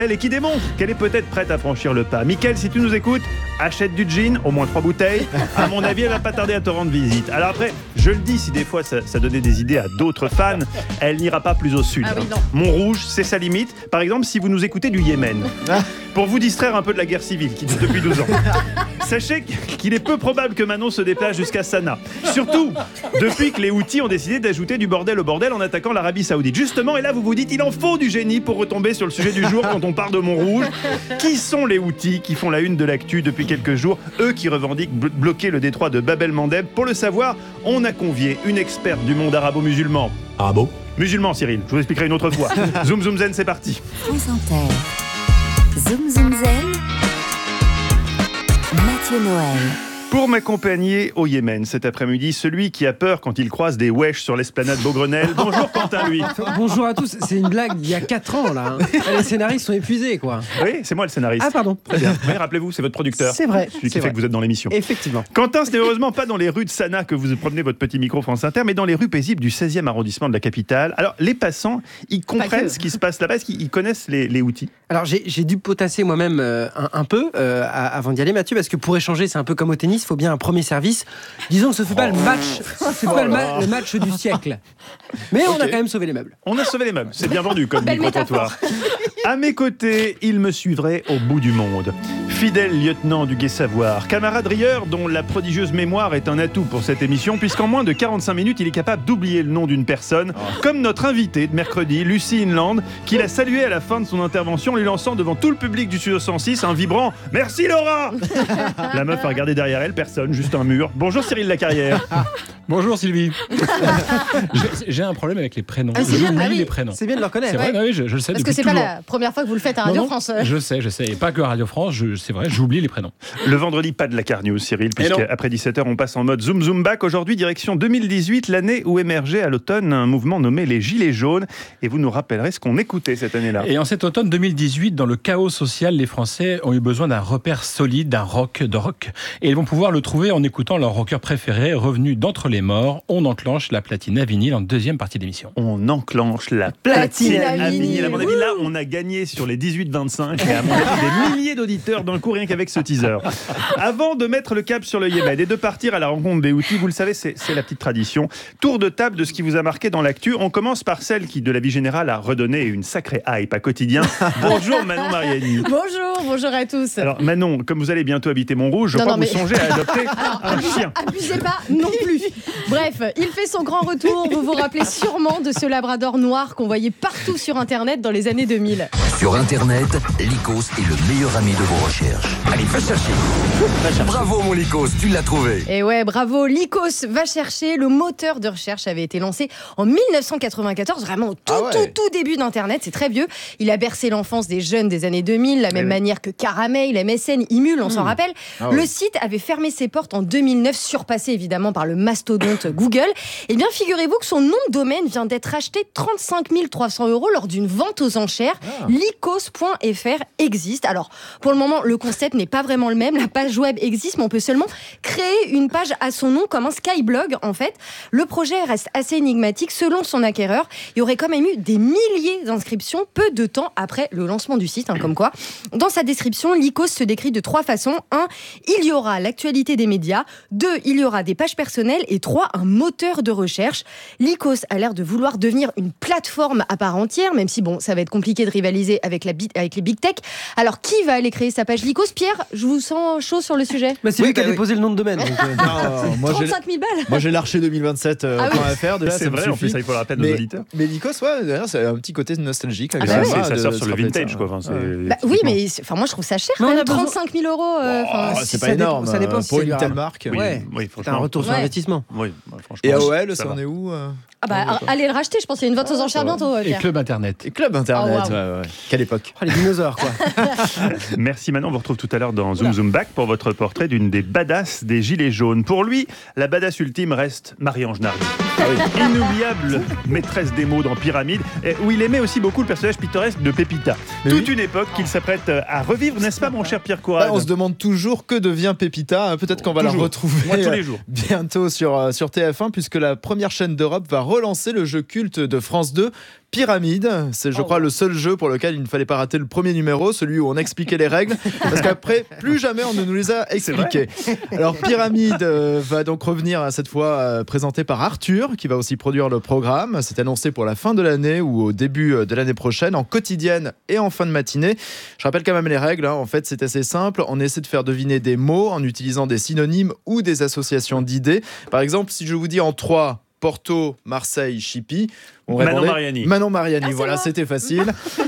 et qui démontre qu'elle est peut-être prête à franchir le pas. Mickaël, si tu nous écoutes, achète du gin, au moins 3 bouteilles. À mon avis, elle va pas tarder à te rendre visite. Alors après, je le dis, si des fois ça donnait des idées à d'autres fans, elle n'ira pas plus au sud. Ah oui, non. Montrouge, c'est sa limite. Par exemple, si vous nous écoutez du Yémen, pour vous distraire un peu de la guerre civile qui dure depuis 12 ans. Sachez qu'il est peu probable que Manon se déplace jusqu'à Sanaa. Surtout, depuis que les Houthis ont décidé d'ajouter du bordel au bordel en attaquant l'Arabie Saoudite. Justement, et là vous vous dites, il en faut du génie pour retomber sur le sujet du jour quand on parle de Montrouge. Qui sont les Houthis qui font la une de l'actu depuis quelques jours? Eux qui revendiquent bloquer le détroit de Bab el-Mandeb. Pour le savoir, on a convié une experte du monde arabo-musulman. Arabo? Musulman, Cyril, je vous expliquerai une autre fois. Zoom Zoom Zen, c'est parti. France Inter. Zoom Zoom Zen. Mathieu Noël. Pour m'accompagner au Yémen cet après-midi, celui qui a peur quand il croise des wesh sur l'esplanade Beaugrenelle. Bonjour Quentin, lui. Bonjour à tous, c'est une blague d'il y a 4 ans là. Les scénaristes sont épuisés quoi. Oui, c'est moi le scénariste. Ah pardon. Très bien. Oui, rappelez-vous, c'est votre producteur. C'est vrai. Celui qui c'est fait vrai. que vous êtes dans l'émission. Effectivement. Quentin, ce n'est heureusement pas dans les rues de Sanaa que vous promenez votre petit micro France Inter, mais dans les rues paisibles du 16e arrondissement de la capitale. Alors, les passants, ils comprennent ce qui se passe là-bas, est-ce qu'ils connaissent les Houthis? Alors j'ai dû potasser moi-même un peu avant d'y aller Mathieu, parce que pour échanger c'est un peu comme au tennis, il faut bien un premier service. Disons que ce ne fait pas le match, le match du siècle. Mais on a quand même sauvé les meubles. On a sauvé les meubles, c'est bien vendu comme Belle micro-trottoir. À mes côtés, il me suivrait au bout du monde. Fidèle lieutenant du Gai Savoir, camarade rieur dont la prodigieuse mémoire est un atout pour cette émission, puisqu'en moins de 45 minutes, il est capable d'oublier le nom d'une personne, comme notre invitée de mercredi, Lucie Inland, qui l'a salué à la fin de son intervention, lui lançant devant tout le public du Studio 106 un vibrant « Merci Laura !» La meuf a regardé derrière elle, personne, juste un mur. Bonjour Cyril Lacarrière. Bonjour Sylvie. J'ai un problème avec les prénoms. Ah, c'est bien, J'oublie ah oui. les prénoms. C'est bien de le reconnaître. C'est vrai, oui, je le sais Parce depuis que c'est pas toujours. la première fois que vous le faites à Non, Radio non, France. Je sais. Et pas que Radio France, c'est vrai, j'oublie les prénoms. Le vendredi, pas de la Car News, Cyril, puisqu'après 17h, on passe en mode Zoom Zoom Back. Aujourd'hui, direction 2018, l'année où émergeait à l'automne un mouvement nommé les Gilets jaunes. Et vous nous rappellerez ce qu'on écoutait cette année-là. Et en cet automne 2018, dans le chaos social, les Français ont eu besoin d'un repère solide, d'un rock. Et ils vont pouvoir le trouver en écoutant leur rocker préféré, revenu d'entre les morts. On enclenche la platine à vinyle en deuxième partie d'émission. On enclenche la platine à vinyle. À mon avis, là, on a gagné sur les 18-25 et à mon avis, des milliers d'auditeurs d'un coup, rien qu'avec ce teaser. Avant de mettre le cap sur le Yémen et de partir à la rencontre des Houthis, vous le savez, c'est la petite tradition. Tour de table de ce qui vous a marqué dans l'actu. On commence par celle qui, de la vie générale, a redonné une sacrée hype à quotidien. Bonjour Manon Mariani. Bonjour à tous. Alors Manon, comme vous allez bientôt habiter Montrouge, je crois que vous songez à adopter un chien. Abusez pas non plus. Bref, il fait son grand retour. Vous vous rappelez sûrement de ce labrador noir qu'on voyait partout sur Internet dans les années 2000. Sur Internet, Lycos est le meilleur ami de vos recherches. Allez, va chercher. Bravo mon Lycos, tu l'as trouvé. Et ouais, bravo, Lycos va chercher. Le moteur de recherche avait été lancé en 1994, vraiment au tout début d'Internet, c'est très vieux. Il a bercé l'enfance des jeunes des années 2000, la même manière que Caramel, MSN, Imul, on s'en rappelle. Le site avait fermé ses portes en 2009, surpassé évidemment par le mastodonte Google. Eh bien, figurez-vous que son nom de domaine vient d'être acheté 35 300 € lors d'une vente aux enchères. Lycos.fr existe. Alors, pour le moment, le concept n'est pas vraiment le même. La page web existe, mais on peut seulement créer une page à son nom, comme un Skyblog, en fait. Le projet reste assez énigmatique. Selon son acquéreur, il y aurait quand même eu des milliers d'inscriptions peu de temps après le lancement du site, comme quoi. Dans sa description, Lycos se décrit de 3 façons. 1, il y aura l'actualité des médias. 2, il y aura des pages personnelles. Et 3, un moteur de recherche. Lycos a l'air de vouloir devenir une plateforme à part entière, même si bon, ça va être compliqué de rivaliser avec les big tech. Alors, qui va aller créer sa page Lycos? Pierre, je vous sens chaud sur le sujet. C'est lui qui a déposé le nom de domaine. Donc, moi, 35 000 balles. Moi j'ai l'archer 2027.fr de là, C'est vrai, en plus, ça, il faut le rappeler à nos auditeurs. Mais Lycos, d'ailleurs, c'est un petit côté nostalgique. Avec Ça sort sur le vintage, quoi. Oui, mais moi je trouve ça cher. Quand même, 35 000 €. C'est pas énorme. Ça dépend pour une telle marque. Oui, c'est un retour sur investissement. Oui, franchement. Et AOL, ça en est où? Allez le racheter, je pense qu'il y a une vente aux enchères bientôt. Et Club Internet. Et Club Internet, Oh, wow. Quelle époque. Les dinosaures, quoi. Merci Manon, on vous retrouve tout à l'heure dans Zoom Zoom Back pour votre portrait d'une des badass des Gilets jaunes. Pour lui, la badass ultime reste Marie-Ange Nardi. Inoubliable maîtresse des mots dans Pyramide, où il aimait aussi beaucoup le personnage pittoresque de Pépita. Toute une époque qu'il s'apprête à revivre, n'est-ce pas mon cher Pierre Courade? On se demande toujours que devient Pépita. Peut-être qu'on va la retrouver tous les jours. bientôt sur TF1, puisque la première chaîne d'Europe va relancé le jeu culte de France 2, Pyramide. C'est, je crois, le seul jeu pour lequel il ne fallait pas rater le premier numéro, celui où on expliquait les règles, parce qu'après, plus jamais on ne nous les a expliquées. Alors, Pyramide va donc revenir cette fois présenté par Arthur, qui va aussi produire le programme. C'est annoncé pour la fin de l'année ou au début de l'année prochaine, en quotidienne et en fin de matinée. Je rappelle quand même les règles. En fait, c'est assez simple. On essaie de faire deviner des mots en utilisant des synonymes ou des associations d'idées. Par exemple, si je vous dis en 3, Porto, Marseille, Chipi. Manon Mariani. Manon Mariani, voilà, c'était facile.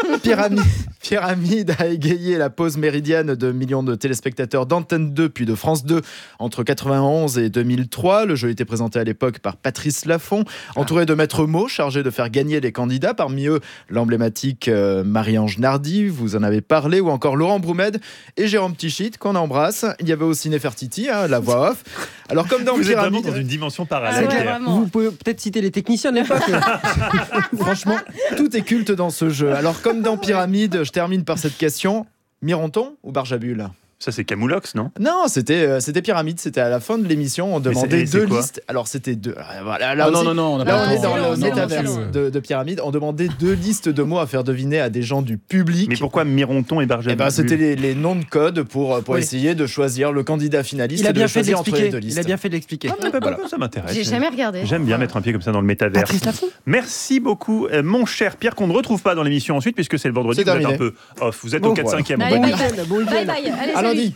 Pyramide a égayé la pause méridienne de millions de téléspectateurs d'Antenne 2 puis de France 2 entre 91 et 2003. Le jeu était présenté à l'époque par Patrice Laffont, entouré de maîtres mots chargés de faire gagner les candidats. Parmi eux, l'emblématique Marie-Ange Nardi, vous en avez parlé, ou encore Laurent Broumed et Jérôme Tichit, qu'on embrasse. Il y avait aussi Nefertiti, la voix off. Alors, comme dans vous Pyramide, êtes vraiment dans une dimension parallèle. Vous pouvez peut-être citer les techniciens de l'époque. Franchement, tout est culte dans ce jeu. Alors, comme dans Pyramide, je termine par cette question. Mironton ou Barjabul ? Ça, c'est Camoulox, non ? Non, c'était Pyramide. C'était à la fin de l'émission. On demandait deux listes. Alors, c'était deux. Voilà, là, non, on est dans le métaverse de Pyramide. On demandait 2 listes de mots à faire deviner à des gens du public. Mais pourquoi Mironton et Barjabul ? C'était les noms de code pour essayer de choisir le candidat finaliste. Il a bien fait de entre les deux l'expliquer. listes. Il a bien fait de l'expliquer. Voilà. Ça m'intéresse. J'ai jamais regardé. J'aime bien mettre un pied comme ça dans le métaverse. Patrice Laffont. Merci beaucoup, mon cher Pierre, qu'on ne retrouve pas dans l'émission ensuite, puisque c'est le vendredi. Vous êtes un peu off. Vous êtes au 4-5e. Allez, Bye bye. Allez, À lundi.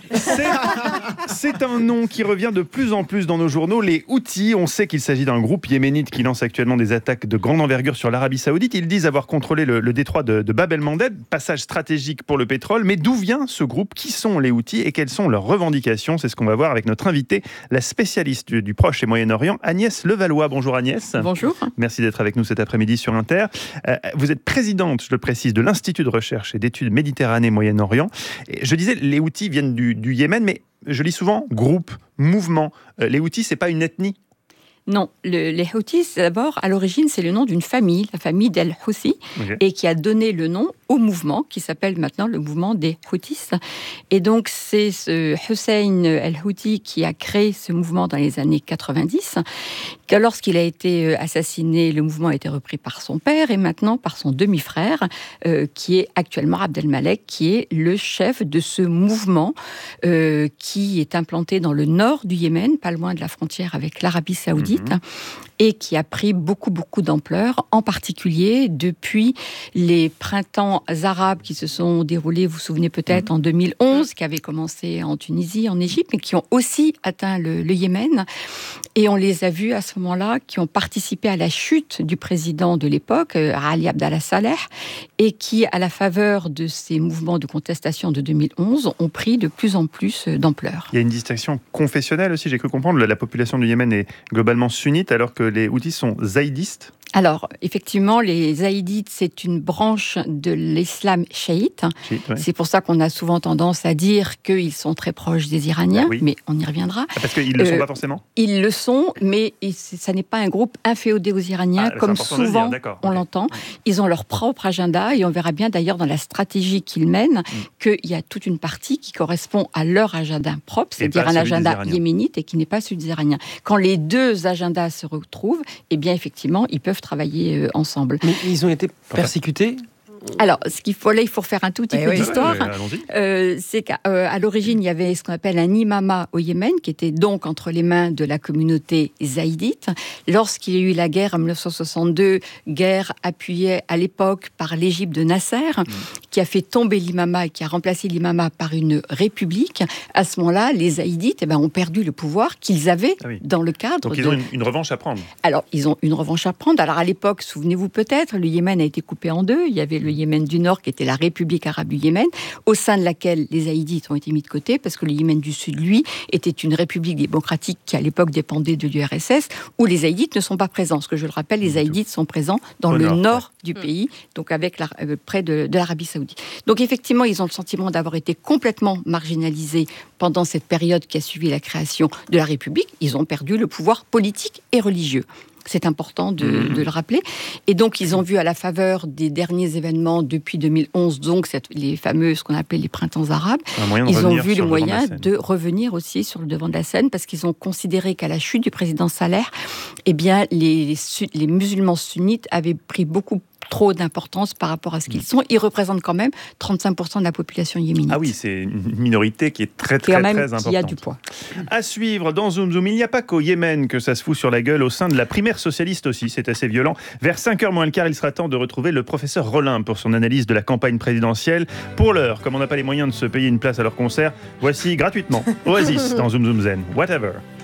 C'est un nom qui revient de plus en plus dans nos journaux, les Houthis. On sait qu'il s'agit d'un groupe yéménite qui lance actuellement des attaques de grande envergure sur l'Arabie Saoudite. Ils disent avoir contrôlé le détroit de Bab el-Mandeb, passage stratégique pour le pétrole. Mais d'où vient ce groupe ? Qui sont les Houthis et quelles sont leurs revendications ? C'est ce qu'on va voir avec notre invitée, la spécialiste du Proche et Moyen-Orient, Agnès Levallois. Bonjour Agnès. Bonjour. Merci d'être avec nous cet après-midi sur Inter. Vous êtes présidente, je le précise, de l'Institut de recherche et d'études Méditerranée-Moyen-Orient. Et je disais, les Houthis viennent du Yémen, mais je lis souvent groupe, mouvement. Les Houthis, c'est pas une ethnie ? Non, les Houthis, d'abord, à l'origine, c'est le nom d'une famille, la famille d'El-Houthi, et qui a donné le nom au mouvement, qui s'appelle maintenant le mouvement des Houthis. Et donc, c'est ce Hussein El-Houthi qui a créé ce mouvement dans les années 90. Lorsqu'il a été assassiné, le mouvement a été repris par son père et maintenant par son demi-frère, qui est actuellement Abdelmalek, qui est le chef de ce mouvement qui est implanté dans le nord du Yémen, pas loin de la frontière avec l'Arabie Saoudite. Et qui a pris beaucoup d'ampleur, en particulier depuis les printemps arabes qui se sont déroulés, vous vous souvenez peut-être, en 2011, qui avaient commencé en Tunisie, en Égypte, mais qui ont aussi atteint le Yémen. Et on les a vus à ce moment-là, qui ont participé à la chute du président de l'époque, Ali Abdallah Saleh, et qui, à la faveur de ces mouvements de contestation de 2011, ont pris de plus en plus d'ampleur. Il y a une distinction confessionnelle aussi, j'ai cru comprendre. La population du Yémen est globalement sunnite, alors que les Houthis sont zaïdistes. Alors, effectivement, les zaïdites, c'est une branche de l'islam chiite. C'est pour ça qu'on a souvent tendance à dire qu'ils sont très proches des Iraniens, mais on y reviendra. Parce qu'ils ne le sont pas forcément ? Ils le sont, mais ça n'est pas un groupe inféodé aux Iraniens, comme souvent on l'entend. Ils ont leur propre agenda, et on verra bien d'ailleurs dans la stratégie qu'ils mènent qu'il y a toute une partie qui correspond à leur agenda propre, c'est-à-dire un agenda yéménite et qui n'est pas celui des Iraniens. Quand les deux agendas se retrouvent, eh bien effectivement, ils peuvent travailler ensemble. Mais ils ont été persécutés ? Alors, il faut refaire un tout petit peu d'histoire. C'est qu'à l'origine, il y avait ce qu'on appelle un imama au Yémen, qui était donc entre les mains de la communauté zaïdite. Lorsqu'il y a eu la guerre en 1962, guerre appuyée à l'époque par l'Égypte de Nasser, qui a fait tomber l'imama et qui a remplacé l'imama par une république, à ce moment-là, les zaïdites ont perdu le pouvoir qu'ils avaient dans le cadre. Donc ils ont une revanche à prendre. Alors, ils ont une revanche à prendre. Alors, à l'époque, souvenez-vous peut-être, le Yémen a été coupé en deux. Il y avait le Yémen du Nord, qui était la République arabe du Yémen, au sein de laquelle les Haïdites ont été mis de côté, parce que le Yémen du Sud, lui, était une république démocratique qui, à l'époque, dépendait de l'URSS, où les Haïdites ne sont pas présents. Parce que, je le rappelle, les Haïdites sont présents dans le nord du pays, donc près de l'Arabie Saoudite. Donc, effectivement, ils ont le sentiment d'avoir été complètement marginalisés pendant cette période qui a suivi la création de la République. Ils ont perdu le pouvoir politique et religieux. C'est important de le rappeler. Et donc, ils ont vu à la faveur des derniers événements depuis 2011, donc les fameux, ce qu'on appelait les printemps arabes, ils ont vu le moyen de revenir aussi sur le devant de la scène parce qu'ils ont considéré qu'à la chute du président Saleh, eh bien, les musulmans sunnites avaient pris beaucoup trop d'importance par rapport à ce qu'ils sont. Ils représentent quand même 35% de la population yéménite. Ah oui, c'est une minorité qui est très importante. Qui a du poids. À suivre dans Zoom Zoom, il n'y a pas qu'au Yémen que ça se fout sur la gueule, au sein de la primaire socialiste aussi, c'est assez violent. Vers 5h moins le quart, il sera temps de retrouver le professeur Rollin pour son analyse de la campagne présidentielle. Pour l'heure, comme on n'a pas les moyens de se payer une place à leur concert, voici gratuitement Oasis dans Zoom Zoom Zen. Whatever.